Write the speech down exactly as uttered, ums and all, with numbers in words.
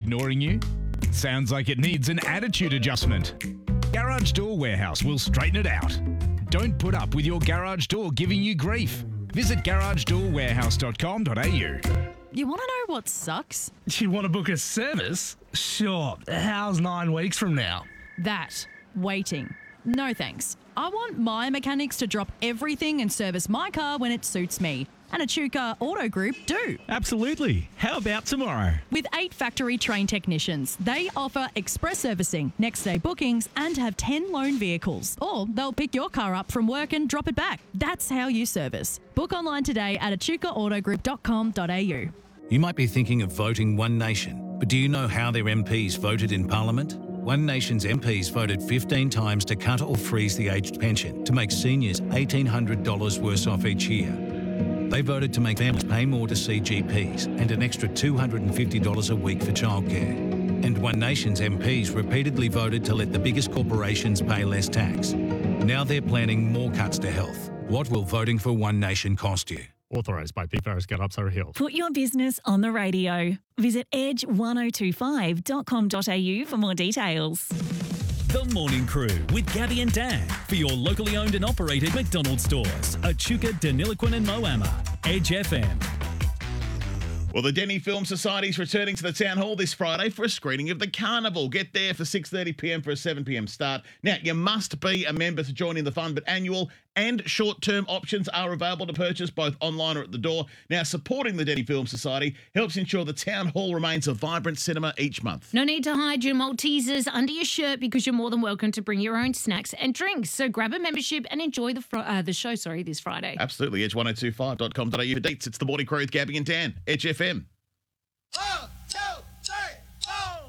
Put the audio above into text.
ignoring you? Sounds like it needs an attitude adjustment. Garage Door Warehouse will straighten it out. Don't put up with your garage door giving you grief. Visit garage door warehouse dot com dot a u. You want to know what sucks? You want to book a service? Sure. How's nine weeks from now? That. Waiting. No thanks. I want my mechanics to drop everything and service my car when it suits me. And Echuca Auto Group do. Absolutely. How about tomorrow? With eight factory-trained technicians, they offer express servicing, next-day bookings, and have ten loan vehicles. Or they'll pick your car up from work and drop it back. That's how you service. Book online today at echuca auto group dot com dot a u. You might be thinking of voting One Nation, but do you know how their M Ps voted in Parliament? One Nation's M Ps voted fifteen times to cut or freeze the aged pension to make seniors eighteen hundred dollars worse off each year. They voted to make families pay more to see G Ps and an extra two hundred fifty dollars a week for childcare. And One Nation's M Ps repeatedly voted to let the biggest corporations pay less tax. Now they're planning more cuts to health. What will voting for One Nation cost you? Authorised by Big Forest Gun up Surrey Hills. Put your business on the radio. Visit edge one oh two five dot com dot a u for more details. The Morning Crew with Gabby and Dan for your locally owned and operated McDonald's stores. Echuca, Deniliquin and Moama. Edge F M. Well, the Denny Film Society is returning to the Town Hall this Friday for a screening of The Carnival. Get there for six thirty p m for a seven p m start. Now, you must be a member to join in the fun, but annual and short-term options are available to purchase both online or at the door. Now, supporting the Denny Film Society helps ensure the Town Hall remains a vibrant cinema each month. No need to hide your Maltesers under your shirt because you're more than welcome to bring your own snacks and drinks. So grab a membership and enjoy the fr- uh, the show, sorry, this Friday. Absolutely. edge one oh two five dot com dot a u for dates. It's the Morning Crew with Gabby and Dan. Edge F M. Oh!